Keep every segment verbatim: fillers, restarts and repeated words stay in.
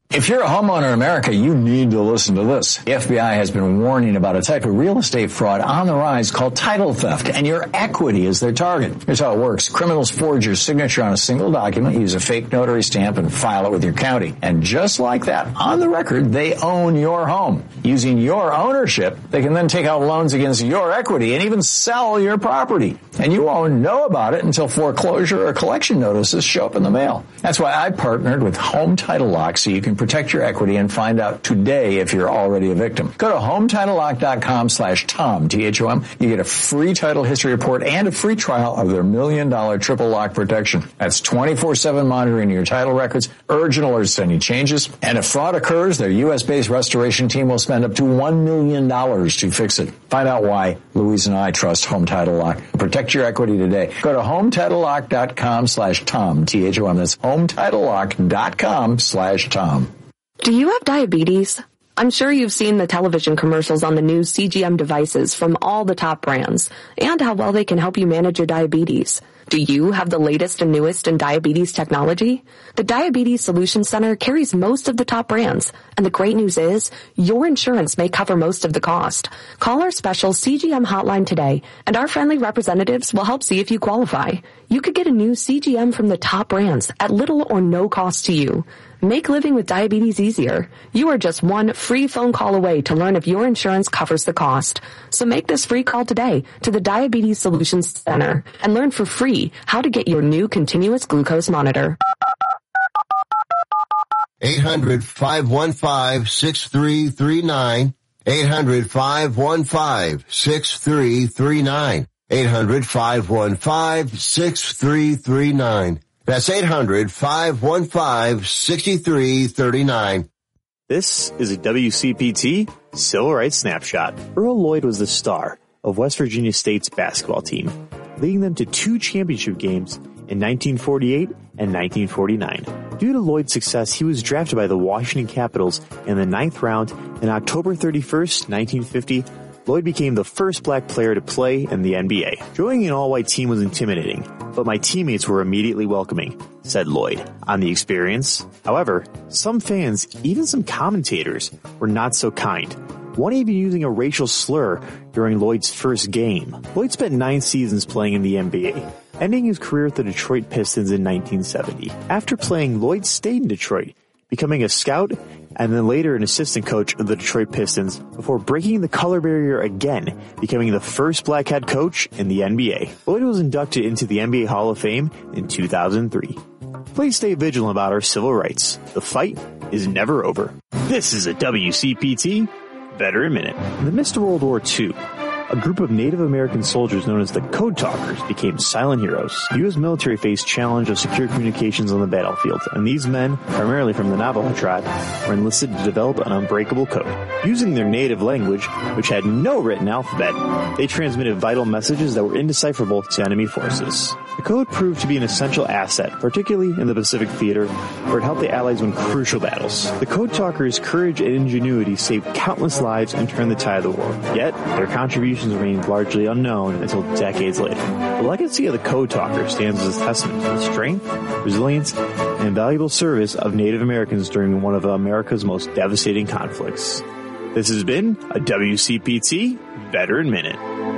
If you're a homeowner in America, you need to listen to this. The F B I has been warning about a type of real estate fraud on the rise called title theft, and your equity is their target. Here's how it works. Criminals forge your signature on a single document, use a fake notary stamp, and file it with your county. And just like that, on the record, they own your home. Using your ownership, they can then take out loans against your equity and even sell your property. And you won't know about it until foreclosure or collection notices show up in the mail. That's why I partnered with Home Title Lock so you can protect your equity and find out today if you're already a victim. Go to home title lock dot com slash Tom, T H O M. You get a free title history report and a free trial of their million dollar triple lock protection. That's twenty-four seven monitoring your title records, urgent alerts to any changes. And if fraud occurs, their U S based restoration team will spend up to one million dollars to fix it. Find out why Louise and I trust Home Title Lock. Protect your equity today. Go to home title lock dot com slash Tom, T H O M. That's home title lock dot com slash Tom. Do you have diabetes? I'm sure you've seen the television commercials on the new C G M devices from all the top brands and how well they can help you manage your diabetes. Do you have the latest and newest in diabetes technology? The Diabetes Solutions Center carries most of the top brands, and the great news is your insurance may cover most of the cost. Call our special C G M hotline today, and our friendly representatives will help see if you qualify. You could get a new C G M from the top brands at little or no cost to you. Make living with diabetes easier. You are just one free phone call away to learn if your insurance covers the cost. So make this free call today to the Diabetes Solutions Center and learn for free how to get your new continuous glucose monitor. eight hundred, five one five, six three three nine. eight hundred, five one five, six three three nine. eight hundred, five one five, six three three nine. That's eight hundred, five one five, six three three nine. This is a W C P T Civil Rights Snapshot. Earl Lloyd was the star of West Virginia State's basketball team, leading them to two championship games in nineteen forty-eight and nineteen forty-nine. Due to Lloyd's success, he was drafted by the Washington Capitals in the ninth round, and October thirty-first, nineteen fifty, Lloyd became the first black player to play in the N B A. Joining an all-white team was intimidating, but my teammates were immediately welcoming, said Lloyd on the experience. However, some fans, even some commentators, were not so kind. One even using a racial slur during Lloyd's first game. Lloyd spent nine seasons playing in the N B A, ending his career with the Detroit Pistons in nineteen seventy. After playing, Lloyd stayed in Detroit, becoming a scout and then later an assistant coach of the Detroit Pistons before breaking the color barrier again, becoming the first black head coach in the N B A. Lloyd was inducted into the N B A Hall of Fame in two thousand three. Please stay vigilant about our civil rights. The fight is never over. This is a W C P T Veteran Minute. In the midst of World War Two, a group of Native American soldiers known as the Code Talkers became silent heroes. The U S military faced challenge of secure communications on the battlefield, and these men, primarily from the Navajo tribe, were enlisted to develop an unbreakable code. Using their native language, which had no written alphabet, they transmitted vital messages that were indecipherable to enemy forces. The code proved to be an essential asset, particularly in the Pacific Theater, where it helped the Allies win crucial battles. The Code Talkers' courage and ingenuity saved countless lives and turned the tide of the war. Yet, their contributions remained largely unknown until decades later. The legacy of the Code Talker stands as a testament to the strength, resilience, and valuable service of Native Americans during one of America's most devastating conflicts. This has been a W C P T Veteran Minute.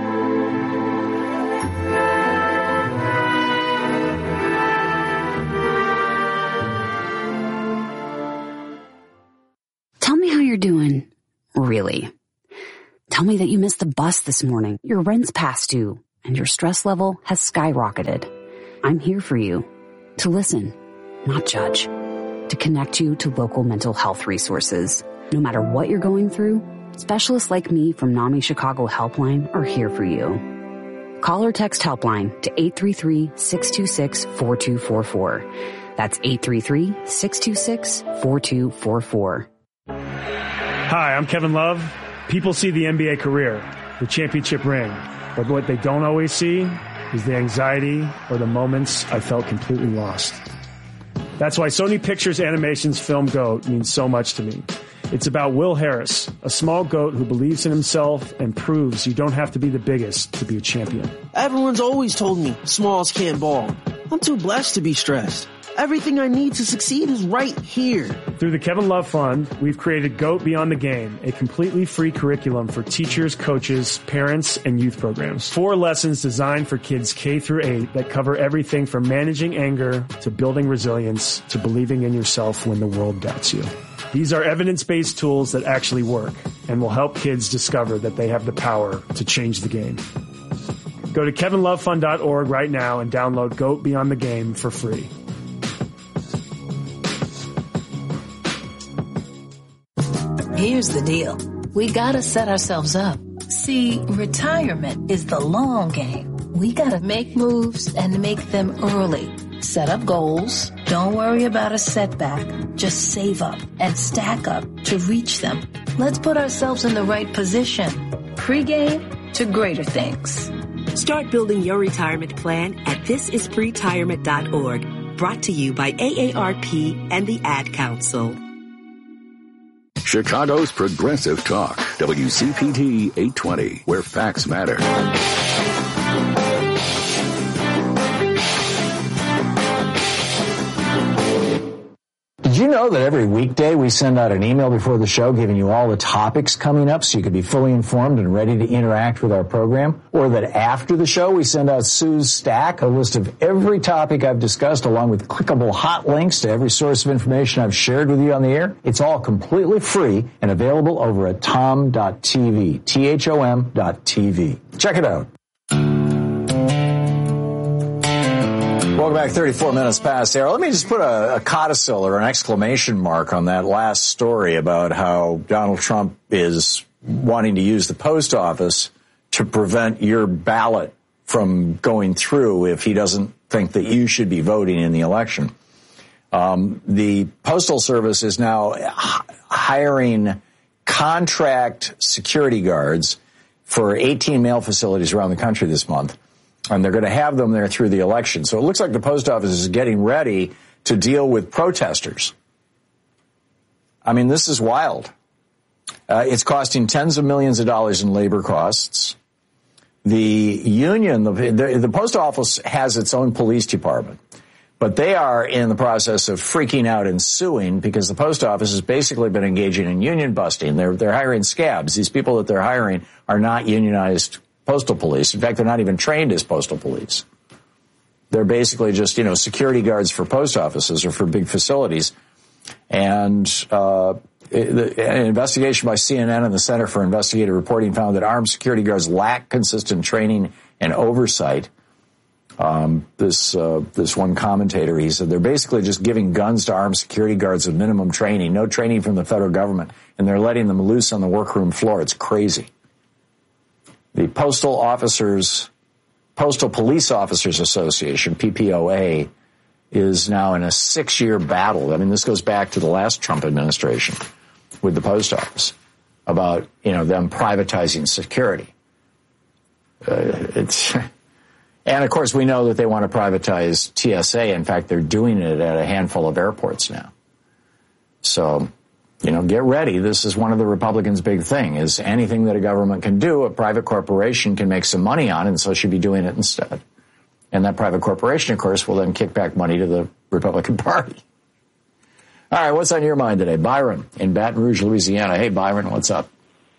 Tell me how you're doing. Really. Tell me that you missed the bus this morning, your rent's past due, and your stress level has skyrocketed. I'm here for you. To listen, not judge. To connect you to local mental health resources. No matter what you're going through, specialists like me from NAMI Chicago Helpline are here for you. Call or text Helpline to eight three three, six two six, four two four four. That's eight three three, six two six, four two four four. Hi, I'm Kevin Love. People see the N B A career, the championship ring, but what they don't always see is the anxiety or the moments I felt completely lost. That's why Sony Pictures Animation's Film GOAT means so much to me. It's about Will Harris, a small goat who believes in himself and proves you don't have to be the biggest to be a champion. Everyone's always told me smalls can't ball. I'm too blessed to be stressed. Everything I need to succeed is right here. Through the Kevin Love Fund, we've created GOAT Beyond the Game, a completely free curriculum for teachers, coaches, parents, and youth programs. Four lessons designed for kids K through eight that cover everything from managing anger to building resilience to believing in yourself when the world doubts you. These are evidence-based tools that actually work and will help kids discover that they have the power to change the game. Go to kevin love fund dot org right now and download GOAT Beyond the Game for free. Here's the deal. We gotta set ourselves up. See, retirement is the long game. We gotta make moves and make them early. Set up goals. Don't worry about a setback. Just save up and stack up to reach them. Let's put ourselves in the right position. Pre-game to greater things. Start building your retirement plan at this is pretirement dot org. Brought to you by A A R P and the Ad Council. Chicago's Progressive Talk, W C P T eight twenty, where facts matter. Did you know that every weekday we send out an email before the show giving you all the topics coming up so you can be fully informed and ready to interact with our program? Or that after the show we send out Sue's Stack, a list of every topic I've discussed along with clickable hot links to every source of information I've shared with you on the air? It's all completely free and available over at tom dot t v, T H O M dot T V. Check it out. Welcome back, thirty-four minutes past the hour. Let me just put a, a codicil or an exclamation mark on that last story about how Donald Trump is wanting to use the post office to prevent your ballot from going through if he doesn't think that you should be voting in the election. Um, the Postal Service is now h- hiring contract security guards for eighteen mail facilities around the country this month. And they're going to have them there through the election. So it looks like the post office is getting ready to deal with protesters. I mean, this is wild. Uh, it's costing tens of millions of dollars in labor costs. The union, the, the, the post office has its own police department, but they are in the process of freaking out and suing because the post office has basically been engaging in union busting. They're, they're hiring scabs. These people that they're hiring are not unionized postal police. In fact, they're not even trained as postal police. They're basically just, you know, security guards for post offices or for big facilities. And uh, it, an investigation by C N N and the Center for Investigative Reporting found that armed security guards lack consistent training and oversight. Um, this uh, this one commentator, he said, they're basically just giving guns to armed security guards with minimum training, no training from the federal government, and they're letting them loose on the workroom floor. It's crazy. The Postal Officers, Postal Police Officers Association, P P O A, is now in a six-year battle. I mean, this goes back to the last Trump administration with the post office about, you know, them privatizing security. Uh, it's, and of course, we know that they want to privatize T S A. In fact, they're doing it at a handful of airports now. So, you know, get ready. This is one of the Republicans' big thing, is anything that a government can do, a private corporation can make some money on, and so should be doing it instead. And that private corporation, of course, will then kick back money to the Republican Party. All right, what's on your mind today? Byron in Baton Rouge, Louisiana. Hey, Byron, what's up?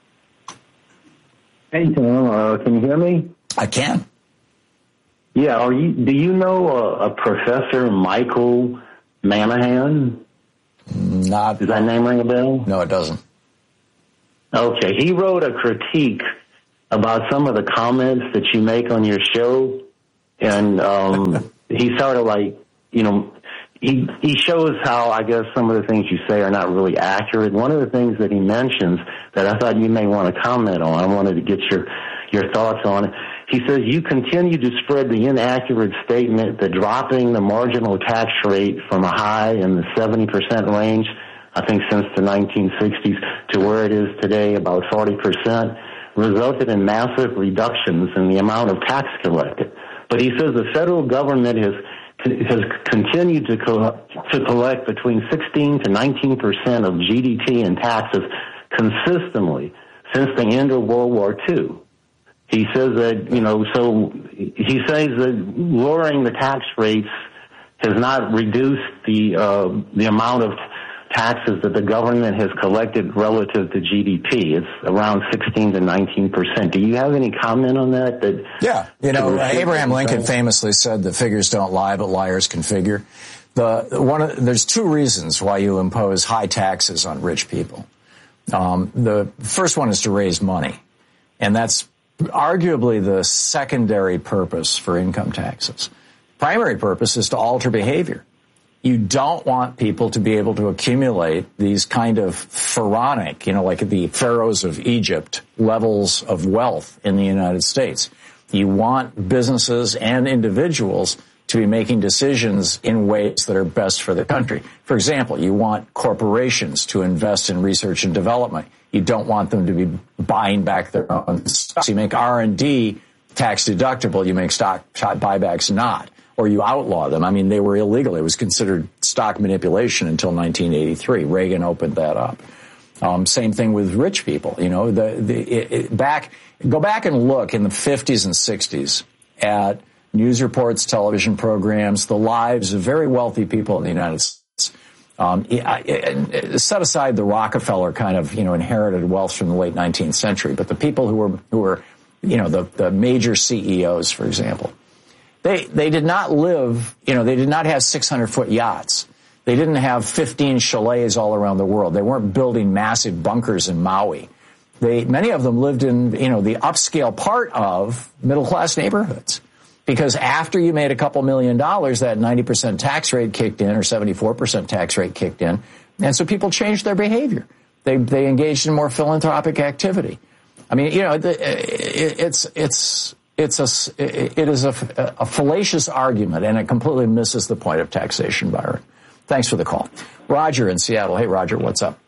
Hey, Tim, uh, can you hear me? I can. Yeah, are you? Do you know a, a Professor Michael Manahan? Not. Does that name ring a bell? No, it doesn't. Okay, he wrote a critique about some of the comments that you make on your show, and um, he sort of like, you know, he he shows how, I guess, some of the things you say are not really accurate. One of the things that he mentions that I thought you may want to comment on, I wanted to get your your thoughts on it. He says, you continue to spread the inaccurate statement that dropping the marginal tax rate from a high in the seventy percent range, I think since the nineteen sixties, to where it is today, about forty percent, resulted in massive reductions in the amount of tax collected. But he says the federal government has has continued to co- to collect between sixteen to nineteen percent of G D P in taxes consistently since the end of World War Two. He says that, you know, so he says that lowering the tax rates has not reduced the uh, the amount of taxes that the government has collected relative to G D P. It's around sixteen to nineteen percent. Do you have any comment on that? That yeah, you know, Abraham Lincoln famously said that figures don't lie, but liars can figure. The one of, there's two reasons why you impose high taxes on rich people. Um, the first one is to raise money, and that's arguably the secondary purpose for income taxes. Primary purpose is to alter behavior. You don't want people to be able to accumulate these kind of pharaonic, you know, like the pharaohs of Egypt levels of wealth in the United States. You want businesses and individuals to be making decisions in ways that are best for the country. For example, you want corporations to invest in research and development. You don't want them to be buying back their own stocks. You make R and D tax deductible. You make stock buybacks not. Or you outlaw them. I mean, they were illegal. It was considered stock manipulation until nineteen eighty-three. Reagan opened that up. Um, same thing with rich people. You know, the, the it, it, back go back and look in the fifties and sixties at news reports, television programs, the lives of very wealthy people in the United States. Um, it, it, set aside the Rockefeller kind of, you know, inherited wealth from the late nineteenth century, but the people who were who were, you know, the, the major C E Os, for example. They they did not live, you know, they did not have six hundred foot yachts. They didn't have fifteen chalets all around the world. They weren't building massive bunkers in Maui. They many of them lived in, you know, the upscale part of middle-class neighborhoods. Because after you made a couple million dollars, that ninety percent tax rate kicked in, or seventy-four percent tax rate kicked in. And so people changed their behavior. They they engaged in more philanthropic activity. I mean, you know, the, it, it's it's It's a, it is a, a fallacious argument, and it completely misses the point of taxation, Byron. Thanks for the call. Roger in Seattle. Hey, Roger, what's up?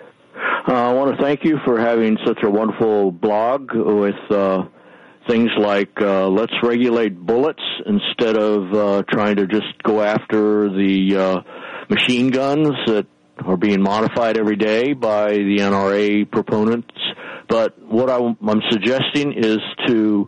Uh, I want to thank you for having such a wonderful blog with uh, things like uh, let's regulate bullets instead of uh, trying to just go after the uh, machine guns that are being modified every day by the N R A proponents. But what I'm suggesting is to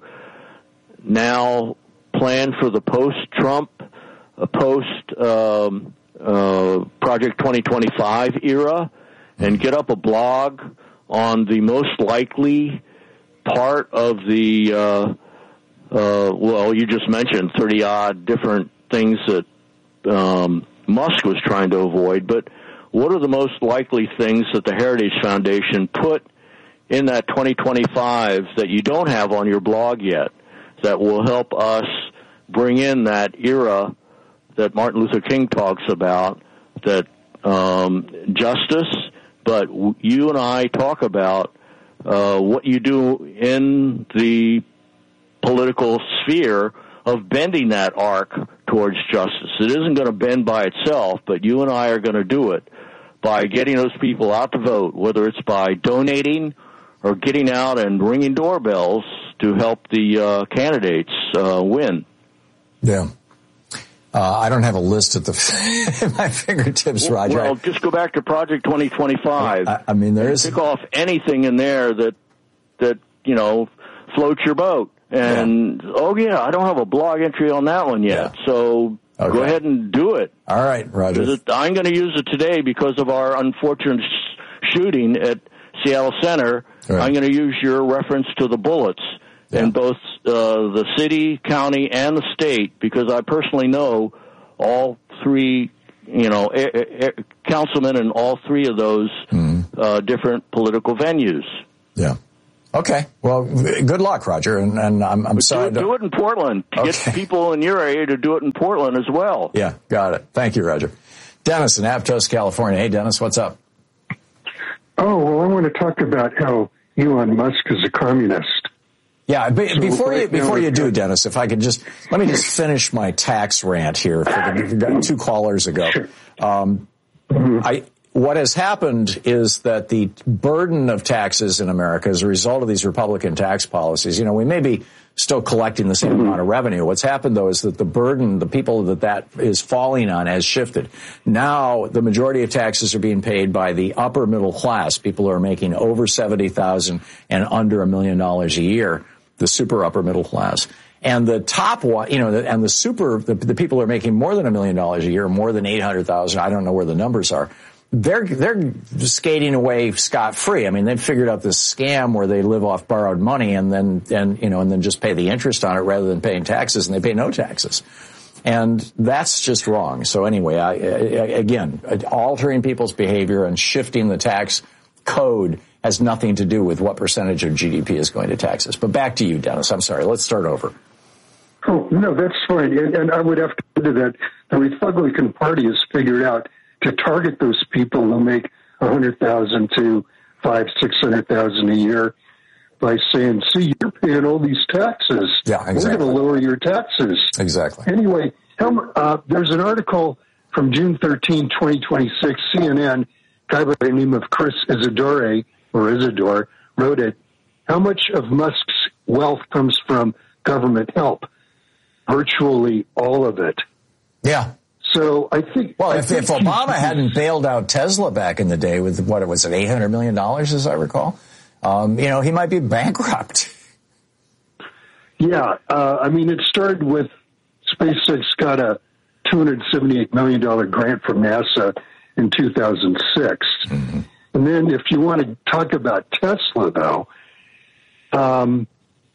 now plan for the post-Trump, uh, post um, uh, Project twenty twenty-five era, and get up a blog on the most likely part of the, uh, uh, well, you just mentioned thirty-odd different things that um, Musk was trying to avoid, but what are the most likely things that the Heritage Foundation put in that twenty twenty-five that you don't have on your blog yet, that will help us bring in that era that Martin Luther King talks about, that um, justice, but you and I talk about uh, what you do in the political sphere of bending that arc towards justice. It isn't going to bend by itself, but you and I are going to do it by getting those people out to vote, whether it's by donating or getting out and ringing doorbells to help the uh, candidates uh, win. Yeah. Uh, I don't have a list at the at my fingertips, Roger. Well, just go back to Project twenty twenty-five. I, I mean, there is... Pick off anything in there that, that you know, floats your boat. And, yeah. oh, yeah, I don't have a blog entry on that one yet. Yeah. So okay. Go ahead and do it. All right, Roger. It, I'm going to use it today because of our unfortunate shooting at Seattle Center. Right. I'm going to use your reference to the bullets yeah. in both uh, the city, county, and the state, because I personally know all three, you know, a- a- a- councilmen in all three of those mm-hmm. uh, different political venues. Yeah. Okay. Well, good luck, Roger. And, and I'm, I'm sorry. Do, to... do it in Portland. Okay. Get people in your area to do it in Portland as well. Yeah, got it. Thank you, Roger. Dennis in Aptos, California. Hey, Dennis, what's up? Oh, well, I want to talk about how Elon Musk is a communist. Yeah, be, so before right you before you do, Dennis, if I could just let me just finish my tax rant here for the two callers ago. Sure. Um, mm-hmm. I what has happened is that the burden of taxes in America as a result of these Republican tax policies, you know, we may be still collecting the same mm-hmm. amount of revenue. What's happened, though, is that the burden, the people that that is falling on has shifted. Now, the majority of taxes are being paid by the upper middle class, people who are making over seventy thousand dollars and under a million dollars a year, the super upper middle class. And the top one, you know, the, and the super, the, the people who are making more than a million dollars a year, more than eight hundred thousand, I don't know where the numbers are, they're they're skating away scot-free. I mean, they've figured out this scam where they live off borrowed money and then and you know and then just pay the interest on it rather than paying taxes, and they pay no taxes. And that's just wrong. So anyway, I, I, again, altering people's behavior and shifting the tax code has nothing to do with what percentage of G D P is going to taxes. But back to you, Dennis. I'm sorry. Let's start over. Oh, no, that's fine. And, and I would have to add to that, the Republican Party has figured out to target those people who make one hundred thousand dollars to five, six hundred thousand dollars a year by saying, see, you're paying all these taxes. Yeah, exactly. We're going to lower your taxes. Exactly. Anyway, uh, there's an article from June thirteenth, twenty twenty-six, C N N, guy by the name of Chris Isidore, or Isidore, wrote it. How much of Musk's wealth comes from government help? Virtually all of it. Yeah. So I think... Well, I if, think if Obama hadn't bailed out Tesla back in the day with, what was it, eight hundred million dollars, as I recall, um, you know, he might be bankrupt. Yeah. Uh, I mean, it started with SpaceX got a two hundred seventy-eight million dollars grant from NASA in two thousand six. Mm-hmm. And then if you want to talk about Tesla, though, um,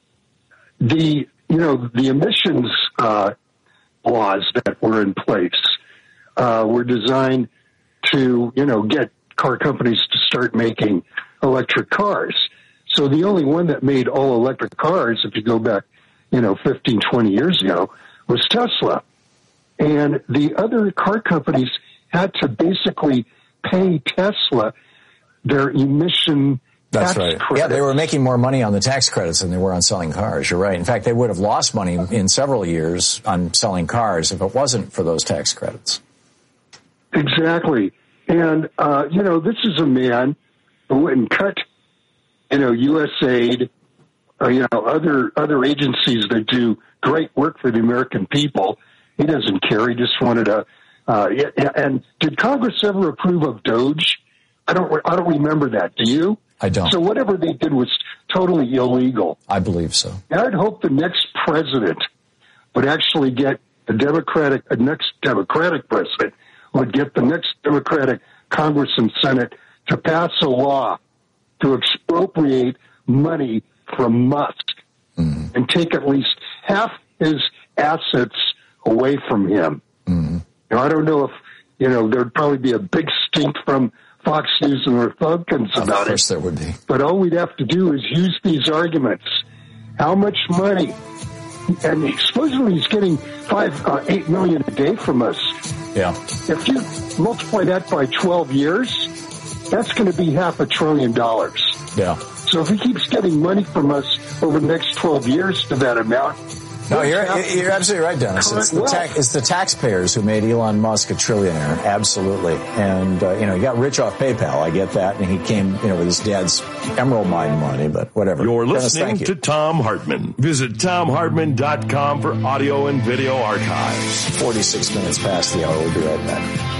the, you know, the emissions uh, laws that were in place uh, were designed to, you know, get car companies to start making electric cars. So the only one that made all electric cars, if you go back, you know, fifteen, twenty years ago, was Tesla. And the other car companies had to basically pay Tesla their emission That's tax right. credits. Yeah, they were making more money on the tax credits than they were on selling cars. You're right. In fact, they would have lost money in several years on selling cars if it wasn't for those tax credits. Exactly. And, uh, you know, this is a man who went and cut, you know, U S A I D, uh, you know, other other agencies that do great work for the American people. He doesn't care. He just wanted to. Uh, and did Congress ever approve of Doge? I don't. I don't remember that. Do you? I don't. So whatever they did was totally illegal. I believe so. And I'd hope the next president would actually get the Democratic, the next Democratic president would get the next Democratic Congress and Senate to pass a law to expropriate money from Musk mm-hmm. and take at least half his assets away from him. Mm-hmm. Now, I don't know if, you know, there'd probably be a big stink from Fox News and Republicans about it. Of course there would be. But all we'd have to do is use these arguments. How much money? And supposedly he's getting five, uh, eight million a day from us. Yeah. If you multiply that by twelve years, that's going to be half a trillion dollars. Yeah. So if he keeps getting money from us over the next twelve years to that amount. No, you're you're absolutely right, Dennis. It's the, ta- it's the taxpayers who made Elon Musk a trillionaire, absolutely. And, uh, you know, he got rich off PayPal, I get that, and he came, you know, with his dad's Emerald Mine money, but whatever. You're Dennis, listening you. to Thom Hartmann. Visit Thom Hartmann dot com for audio and video archives. forty-six minutes past the hour. We'll be right back.